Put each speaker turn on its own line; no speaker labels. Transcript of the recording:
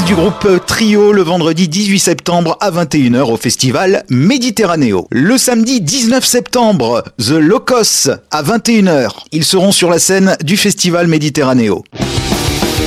du groupe Trio le vendredi 18 septembre à 21h au festival Méditerranéo. Le samedi 19 septembre, The Locos à 21h. Ils seront sur la scène du festival Méditerranéo.